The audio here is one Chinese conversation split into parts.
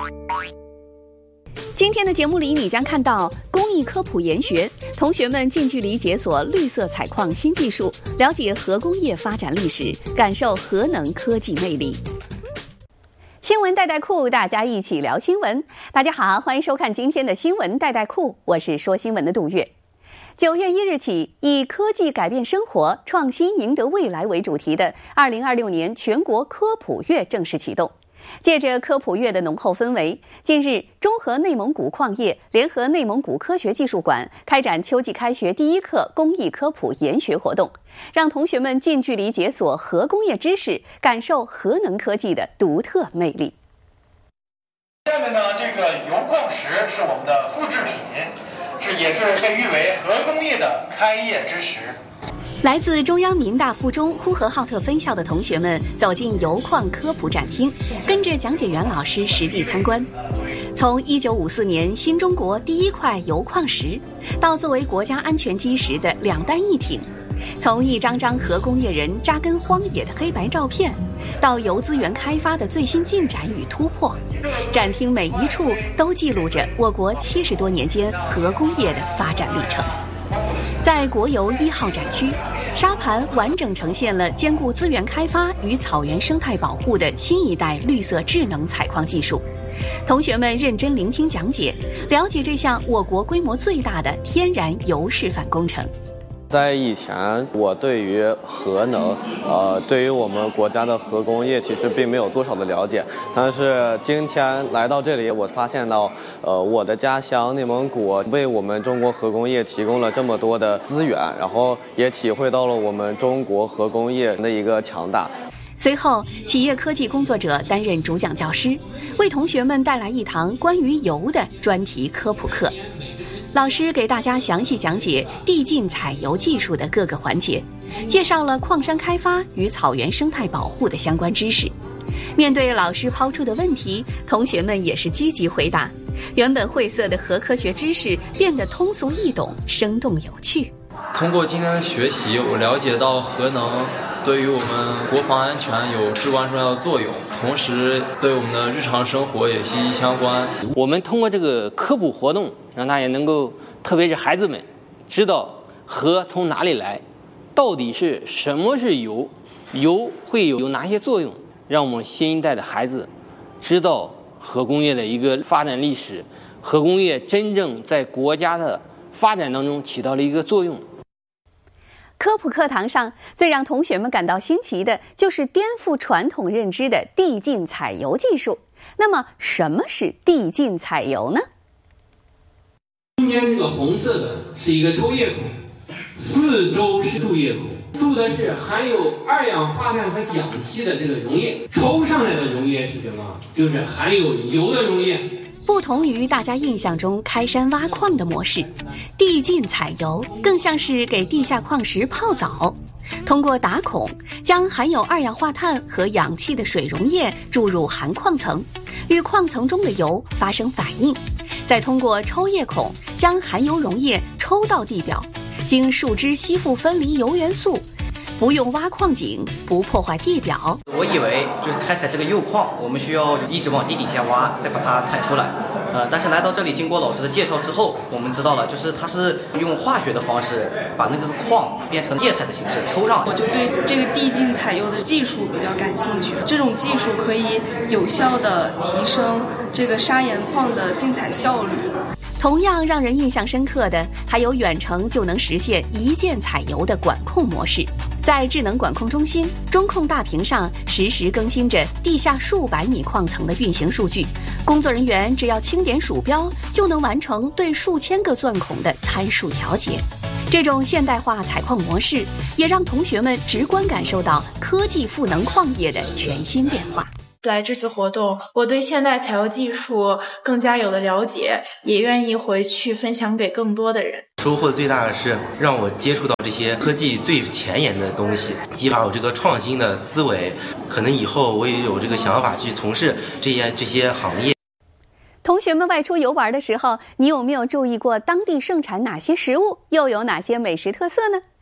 今天的节目里，你将看到公益科普研学，同学们近距离解锁绿色采矿新技术，了解核工业发展历史，感受核能科技魅力。新闻带带库，大家一起聊新闻。大家好，欢迎收看今天的新闻带带库，我是说新闻的杜月。9月1日起，以科技改变生活、创新赢得未来为主题的2026年全国科普月正式启动。借着科普月的浓厚氛围，近日，中核内蒙古矿业联合内蒙古科学技术馆开展秋季开学第一课公益科普研学活动，让同学们近距离解锁核工业知识，感受核能科技的独特魅力。 下面呢，这个铀矿石是我们的复制品，也是被誉为核工业的开业之时。 来自中央民大附中呼和浩特分校的同学们走进铀矿科普展厅，跟着讲解员老师实地参观。从1954年新中国第一块铀矿石，到作为国家安全基石的两弹一挺，从一张张核工业人扎根荒野的黑白照片，到铀资源开发的最新进展与突破，展厅每一处都记录着我国70多年间核工业的发展历程。在国油1号展区，沙盘完整呈现了兼顾资源开发与草原生态保护的新一代绿色智能采矿技术。同学们认真聆听讲解，了解这项我国规模最大的天然铀示范工程。 在以前，我对于核能，对于我们国家的核工业其实并没有多少的了解。但是今天来到这里，我发现到，我的家乡内蒙古为我们中国核工业提供了这么多的资源，然后也体会到了我们中国核工业的一个强大。 随后，企业科技工作者担任主讲教师，为同学们带来一堂关于铀的专题科普课。老师给大家详细讲解递进采铀技术的各个环节，介绍了矿山开发与草原生态保护的相关知识。面对老师抛出的问题，同学们也是积极回答，原本晦涩的核科学知识变得通俗易懂、生动有趣。 通过今天的学习，我了解到核能对于我们国防安全有至关重要的作用，同时对我们的日常生活也息息相关。 我们通过这个科普活动，让大家能够，特别是孩子们，知道核从哪里来，到底是什么是铀，铀会有哪些作用，让我们新一代的孩子知道核工业的一个发展历史，核工业真正在国家的发展当中起到了一个作用。 科普课堂上，最让同学们感到新奇的就是颠覆传统认知的递进采铀技术。那么，什么是递进采铀呢？ 中间这个红色的是一个抽液孔，四周是注液孔，注的是含有二氧化碳和氧气的这个溶液，抽上来的溶液是什么？就是含有铀的溶液。 不同于大家印象中开山挖矿的模式，递进采铀更像是给地下矿石泡澡。通过打孔，将含有二氧化碳和氧气的水溶液注入含矿层，与矿层中的铀发生反应，再通过抽液孔将含铀溶液抽到地表，经树脂吸附分离铀元素，不用挖矿井，不破坏地表。 我以为就是开采这个铀矿，我们需要一直往地底下挖，再把它采出来。但是来到这里，经过老师的介绍之后，我们知道了，就是它是用化学的方式把那个矿变成液态的形式抽上。 我就对这个递进采铀的技术比较感兴趣，这种技术可以有效地提升这个砂岩矿的竞采效率。 同样让人印象深刻的，还有远程就能实现一键采铀的管控模式。在智能管控中心，中控大屏上实时更新着地下数百米矿层的运行数据，工作人员只要轻点鼠标，就能完成对数千个钻孔的参数调节。这种现代化采矿模式，也让同学们直观感受到科技赋能矿业的全新变化。 来这次活动，我对现代采铀技术更加有了了解，也愿意回去分享给更多的人。 收获最大的是让我接触到这些科技最前沿的东西，激发我这个创新的思维。可能以后我也有这个想法去从事这些行业。 同学们外出游玩的时候，你有没有注意过当地盛产哪些食物，又有哪些美食特色呢？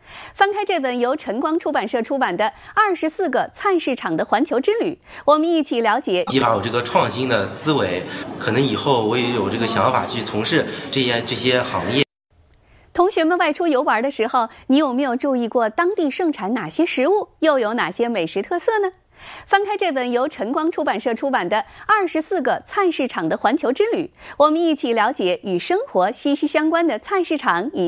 翻开这本由晨光出版社出版的《24个菜市场的环球之旅》，我们一起了解， 激发我这个创新的思维，可能以后我也有这个想法去从事这些行业。 同学们外出游玩的时候，你有没有注意过当地盛产哪些食物，又有哪些美食特色呢？翻开这本由晨光出版社出版的《24个菜市场的环球之旅》，我们一起了解与生活息息相关的菜市场以